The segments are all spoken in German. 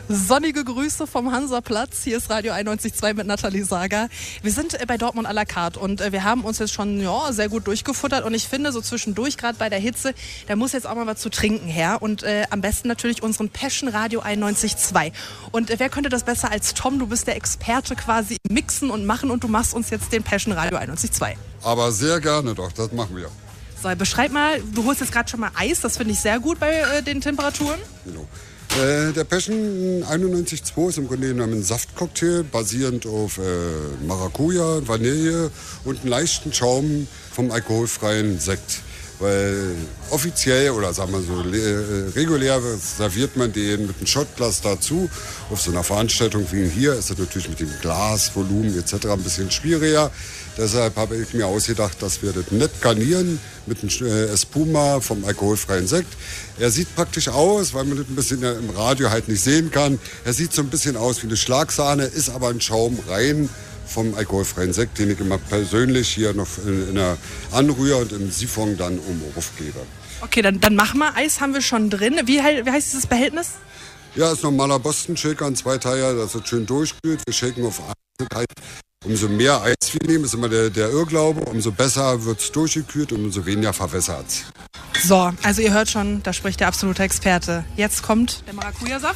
Sonnige Grüße vom Hansaplatz. Hier ist Radio 91.2 mit Nathalie Sager. Wir sind bei Dortmund à la carte und wir haben uns jetzt schon sehr gut durchgefuttert. Und ich finde, so zwischendurch, gerade bei der Hitze, da muss jetzt auch mal was zu trinken her. Und am besten natürlich unseren Passion Radio 91.2. Und wer könnte das besser als Tom? Du bist der Experte quasi im Mixen und Machen und du machst uns jetzt den Passion Radio 91.2. Aber sehr gerne doch, das machen wir. So, beschreib mal, du holst jetzt gerade schon mal Eis, das finde ich sehr gut bei den Temperaturen. Genau. Der Passion 91.2 ist im Grunde genommen ein Saftcocktail, basierend auf Maracuja, Vanille und einen leichten Schaum vom alkoholfreien Sekt. Weil offiziell oder sagen wir so regulär serviert man den mit einem Shotglas dazu. Auf so einer Veranstaltung wie hier ist das natürlich mit dem Glasvolumen etc. ein bisschen schwieriger. Deshalb habe ich mir ausgedacht, dass wir das nett garnieren mit einem Espuma vom alkoholfreien Sekt. Er sieht praktisch aus, weil man das ein bisschen im Radio halt nicht sehen kann. Er sieht so ein bisschen aus wie eine Schlagsahne, ist aber ein Schaum rein vom alkoholfreien Sekt, den ich immer persönlich hier noch in der Anrühr und im Siphon dann gebe. Okay, dann mach mal. Eis haben wir schon drin. Wie heißt dieses Behältnis? Ja, ist normaler Boston Shaker, ein Zweiteiler, das wird schön durchgekühlt. Wir shaken auf Eis. Umso mehr Eis wir nehmen, ist immer der Irrglaube, umso besser wird es durchgekühlt und umso weniger verwässert es. So, also ihr hört schon, da spricht der absolute Experte. Jetzt kommt der Maracuja-Saft.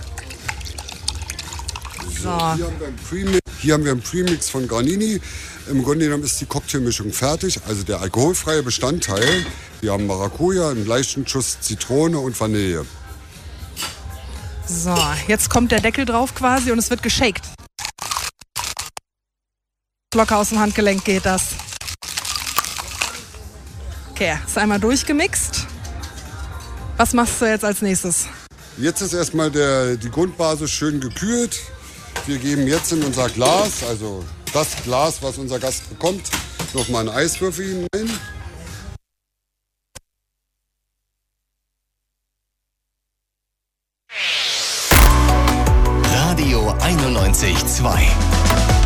So. Hier haben wir einen Premix von Granini. Im Grunde genommen ist die Cocktailmischung fertig, also der alkoholfreie Bestandteil. Wir haben Maracuja, einen leichten Schuss Zitrone und Vanille. So, jetzt kommt der Deckel drauf quasi und es wird geshakt. Locker aus dem Handgelenk geht das. Okay, ist einmal durchgemixt. Was machst du jetzt als nächstes? Jetzt ist erstmal die Grundbasis schön gekühlt. Wir geben jetzt in unser Glas, also das Glas, was unser Gast bekommt, nochmal einen Eiswürfel hinein. Radio 91.2